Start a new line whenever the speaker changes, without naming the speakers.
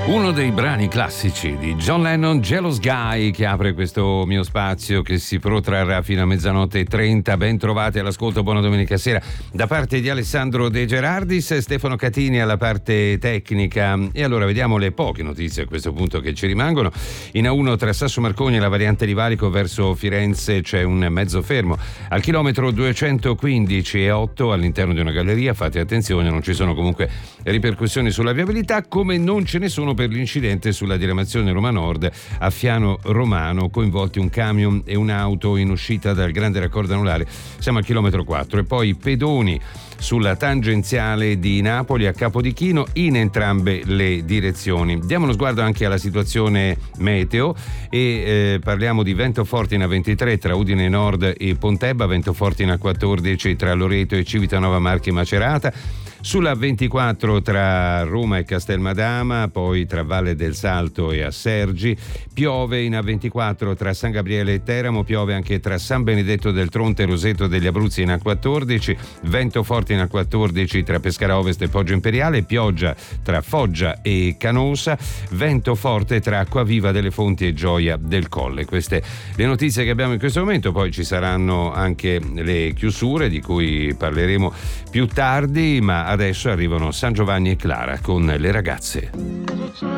Uno dei brani classici di John Lennon, Jealous Guy, che apre questo mio spazio che si protrarrà fino a 00:30. Ben trovati all'ascolto, buona domenica sera da parte di Alessandro De Gerardis, Stefano Catini alla parte tecnica. E allora vediamo le poche notizie a questo punto che ci rimangono. In A1 tra Sasso Marconi e la variante di Valico verso Firenze c'è un mezzo fermo al chilometro 215,8 all'interno di una galleria. Fate attenzione, non ci sono comunque ripercussioni sulla viabilità, come non ce ne sono per l'incidente sulla diramazione Roma Nord a Fiano Romano, coinvolti un camion e un'auto in uscita dal grande raccordo anulare. Siamo al chilometro 4. E poi pedoni sulla tangenziale di Napoli a Capodichino in entrambe le direzioni. Diamo uno sguardo anche alla situazione meteo e parliamo di vento forte in A23 tra Udine Nord e Pontebba, vento forte in A14 tra Loreto e Civitanova Marche Macerata. Sulla 24 tra Roma e Castelmadama, poi tra Valle del Salto e Assergi. Piove in A24 tra San Gabriele e Teramo, piove anche tra San Benedetto del Tronto e Roseto degli Abruzzi in A14, vento forte in A14 tra Pescara Ovest e Poggio Imperiale, pioggia tra Foggia e Canosa, vento forte tra Acquaviva delle Fonti e Gioia del Colle. Queste le notizie che abbiamo in questo momento, poi ci saranno anche le chiusure di cui parleremo più tardi, ma adesso arrivano San Giovanni e Clara con Le Ragazze.